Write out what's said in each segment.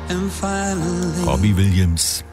Robbie Williams.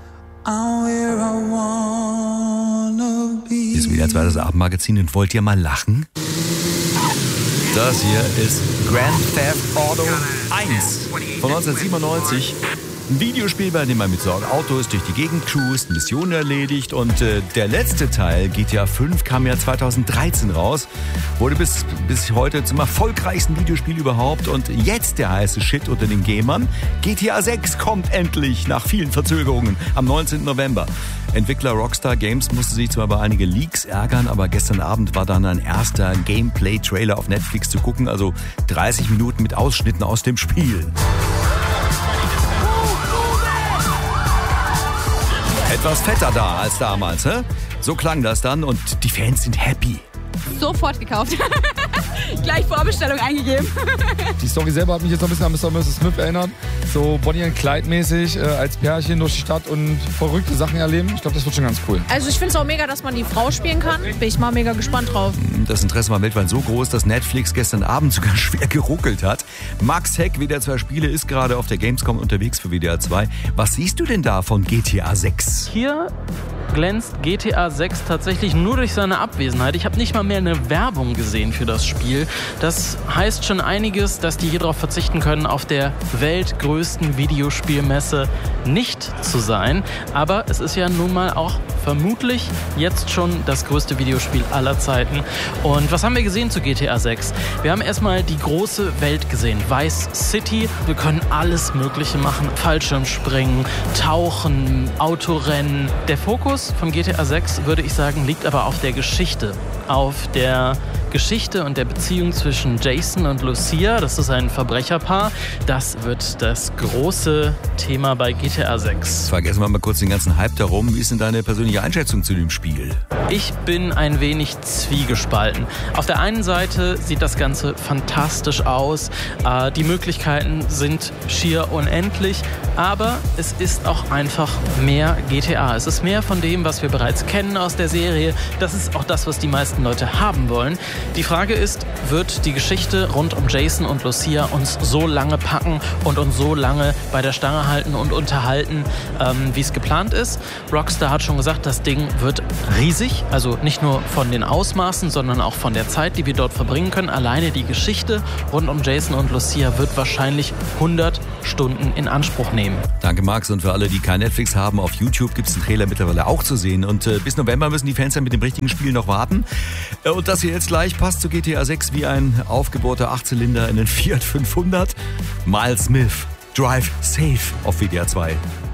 Ist wieder als zweites Abendmagazin und wollt ihr mal lachen? Das hier ist Grand Theft Auto 1 von 1997. Ein Videospiel, bei dem man mit Autos durch die Gegend cruist, Missionen erledigt und der letzte Teil, GTA 5, kam ja 2013 raus, wurde bis heute zum erfolgreichsten Videospiel überhaupt und jetzt der heiße Shit unter den Gamern. GTA 6 kommt endlich nach vielen Verzögerungen am 19. November. Entwickler Rockstar Games musste sich zwar bei einigen Leaks ärgern, aber gestern Abend war dann ein erster Gameplay-Trailer auf Netflix zu gucken, also 30 Minuten mit Ausschnitten aus dem Spiel. Etwas fetter da als damals, hä? So klang das dann und die Fans sind happy. Sofort gekauft. Gleich Vorbestellung eingegeben. Die Story selber hat mich jetzt noch ein bisschen an Mr. und Mrs. Smith erinnert. So Bonnie and Clyde mäßig als Pärchen durch die Stadt und verrückte Sachen erleben. Ich glaube, das wird schon ganz cool. Also ich finde es auch mega, dass man die Frau spielen kann. Bin ich mal mega gespannt drauf. Das Interesse war weltweit so groß, dass Netflix gestern Abend sogar schwer geruckelt hat. Max Heck, WDR 2 Spiele, ist gerade auf der Gamescom unterwegs für WDR 2. Was siehst du denn da von GTA 6? Hier glänzt GTA 6 tatsächlich nur durch seine Abwesenheit. Ich habe nicht mal mehr eine Werbung gesehen für das Spiel. Das heißt schon einiges, dass die hier darauf verzichten können, auf der weltgrößten Videospielmesse nicht zu sein. Aber es ist ja nun mal auch vermutlich jetzt schon das größte Videospiel aller Zeiten. Und was haben wir gesehen zu GTA 6? Wir haben erstmal die große Welt gesehen. Vice City. Wir können alles Mögliche machen. Fallschirmspringen, Tauchen, Autorennen. Der Fokus von GTA 6, würde ich sagen, liegt aber auf der Geschichte. Auf der Geschichte und der Beziehung zwischen Jason und Lucia. Das ist ein Verbrecherpaar. Das wird das große Thema bei GTA 6. Vergessen wir mal kurz den ganzen Hype darum. Wie ist denn deine persönliche Einschätzung zu dem Spiel? Ich bin ein wenig zwiegespalten. Auf der einen Seite sieht das Ganze fantastisch aus. Die Möglichkeiten sind schier unendlich. Aber es ist auch einfach mehr GTA. Es ist mehr von dem, was wir bereits kennen aus der Serie. Das ist auch das, was die meisten Leute haben wollen. Die Frage ist, wird die Geschichte rund um Jason und Lucia uns so lange packen und uns so lange bei der Stange halten und unterhalten, wie es geplant ist? Rockstar hat schon gesagt, das Ding wird riesig. Also nicht nur von den Ausmaßen, sondern auch von der Zeit, die wir dort verbringen können. Alleine die Geschichte rund um Jason und Lucia wird wahrscheinlich 100 Stunden in Anspruch nehmen. Danke, Max. Und für alle, die kein Netflix haben, auf YouTube gibt es den Trailer mittlerweile auch zu sehen. Und bis November müssen die Fans dann mit dem richtigen Spiel noch warten. Und das hier jetzt gleich passt zu GTA 6 wie ein aufgebohrter 8-Zylinder in den Fiat 500. Miles Smith, Drive Safe auf WDR 2.